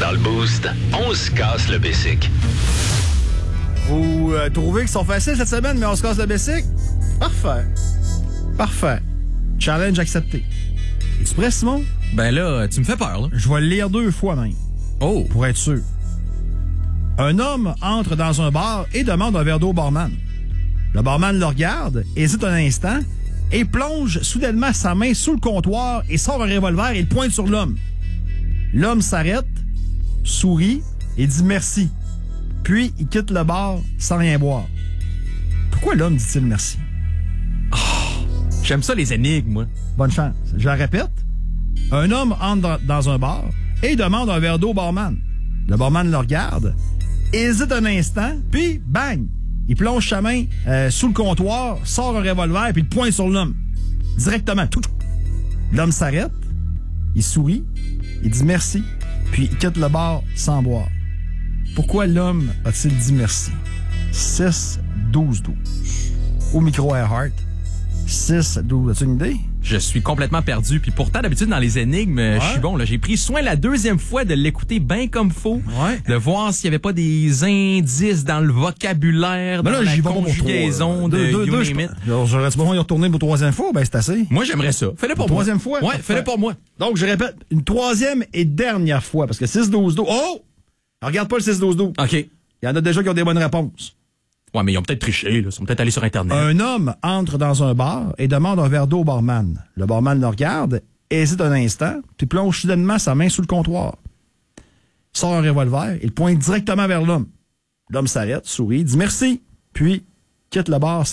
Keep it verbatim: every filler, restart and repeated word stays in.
Dans le Boost, on se casse le basic. Vous euh, trouvez qu'ils sont faciles cette semaine, mais on se casse le basic? Parfait. Parfait. Challenge accepté. Es-tu prêt, Simon? Ben là, tu me fais peur, là. Je vais le lire deux fois même. Oh! Pour être sûr. Un homme entre dans un bar et demande un verre d'eau au barman. Le barman le regarde, hésite un instant et plonge soudainement sa main sous le comptoir et sort un revolver et le pointe sur l'homme. L'homme s'arrête, sourit et dit merci. Puis, il quitte le bar sans rien boire. Pourquoi l'homme dit-il merci? Oh, j'aime ça, les énigmes, moi. Bonne chance. Je la répète. Un homme entre dans un bar et demande un verre d'eau au barman. Le barman le regarde, hésite un instant, puis bang! Il plonge sa main euh, sous le comptoir, sort un revolver, puis il pointe sur l'homme. Directement. Tout. L'homme s'arrête, il sourit, il dit merci, puis il quitte le bar sans boire. Pourquoi l'homme a-t-il dit merci? six douze douze. Au micro Airheart. six douze. As-tu une idée? Je suis complètement perdu. Puis pourtant, d'habitude, dans les énigmes, ouais. je suis bon. Là. J'ai pris soin la deuxième fois de l'écouter bien comme faut. Ouais. De voir s'il n'y avait pas des indices dans le vocabulaire, ben dans là, la j'y conjugaison de deux, deux, You deux, Name It. J'aurais-tu besoin de retourner pour troisième fois? Ben, c'est assez. Moi, j'aimerais ça. Fais-le pour, pour moi. Troisième fois? Ouais, fais-le pour moi. Donc, je répète, une troisième et dernière fois, parce que six douze douze. Oh! Regarde pas le six douze douze. OK. Il y en a déjà qui ont des bonnes réponses. Ouais, mais ils ont peut-être triché, là. Ils sont peut-être allés sur Internet. Un homme entre dans un bar et demande un verre d'eau au barman. Le barman le regarde, hésite un instant, puis plonge soudainement sa main sous le comptoir. Il sort un revolver, il pointe directement vers l'homme. L'homme s'arrête, sourit, dit merci, puis quitte le bar.